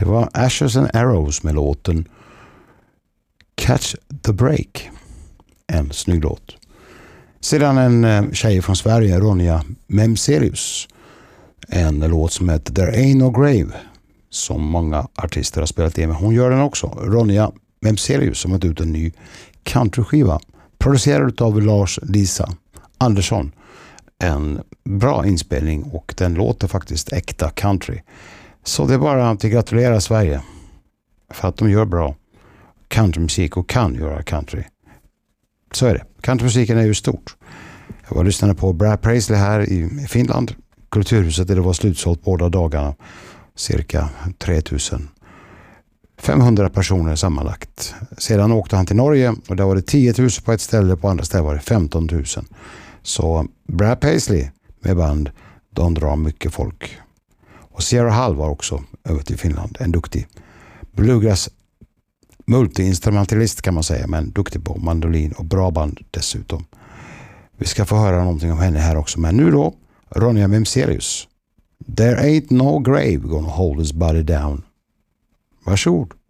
Det var Ashes and Arrows med låten Catch the Break. En snygg låt. Sedan en tjej från Sverige, Ronja Memselius. En låt som heter There Ain't No Grave, som många artister har spelat in, men hon gör den också. Ronja Memselius som har ut en ny countryskiva producerad av Lars Lisa Andersson. En bra inspelning och den låter faktiskt äkta country. Så det är bara att gratulera Sverige för att de gör bra countrymusik och kan göra country. Så är det. Countrymusiken är ju stort. Jag var lyssnade på Brad Paisley här i Finland. Kulturhuset där det var slutsålt båda dagarna. Cirka 3500 personer sammanlagt. Sedan åkte han till Norge och där var det 10 000 på ett ställe, på andra ställen var det 15 000. Så Brad Paisley med band, de drar mycket folk. Och Sierra Hall var också över till Finland, en duktig bluegrass multiinstrumentalist kan man säga, men duktig på mandolin och bra band dessutom. Vi ska få höra någonting om henne här också, men nu då Ronja Memselius. There ain't no grave gonna hold his body down. Varsågod.